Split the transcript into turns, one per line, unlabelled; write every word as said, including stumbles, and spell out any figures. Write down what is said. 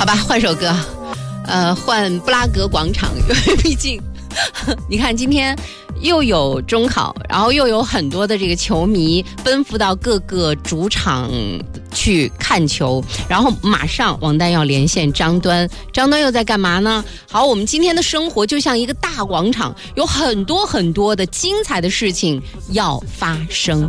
好吧，换首歌，呃，换布拉格广场，因为毕竟，你看今天又有中考，然后又有很多的这个球迷奔赴到各个主场去看球，然后马上王丹要连线张端，张端又在干嘛呢？好，我们今天的生活就像一个大广场，有很多很多的精彩的事情要发生。